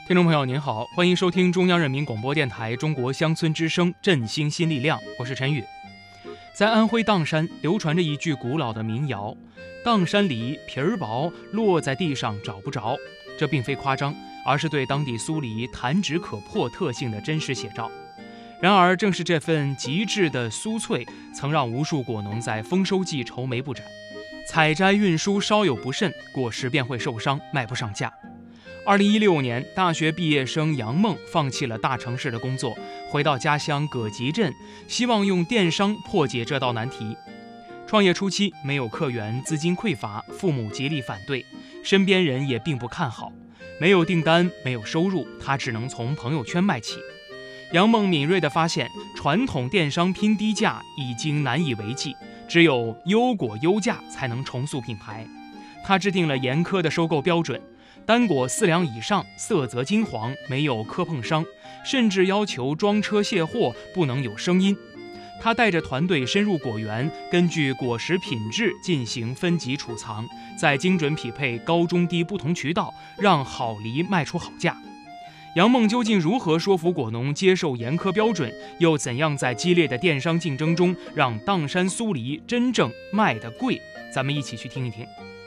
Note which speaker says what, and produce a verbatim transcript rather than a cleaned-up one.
Speaker 1: 听众朋友您好，欢迎收听中央人民广播电台中国乡村之声振兴新力量，我是陈宇。在安徽砀山流传着一句古老的民谣：砀山梨皮儿薄，落在地上找不着。这并非夸张，而是对当地酥梨弹指可破特性的真实写照。然而正是这份极致的酥脆，曾让无数果农在丰收季愁眉不展。采摘运输稍有不慎，果实便会受伤，卖不上价。二零一六年，大学毕业生杨梦放弃了大城市的工作，回到家乡葛集镇，希望用电商破解这道难题。创业初期没有客源，资金匮乏，父母极力反对，身边人也并不看好，没有订单，没有收入，他只能从朋友圈卖起。杨梦敏锐地发现，传统电商拼低价已经难以为继，只有优果优价才能重塑品牌。他制定了严苛的收购标准，单果四两以上，色泽金黄，没有磕碰伤，甚至要求装车卸货不能有声音。他带着团队深入果园，根据果实品质进行分级储藏，再精准匹配高中低不同渠道，让好梨卖出好价。杨梦究竟如何说服果农接受严苛标准，又怎样在激烈的电商竞争中让砀山酥梨真正卖得贵？咱们一起去听一听。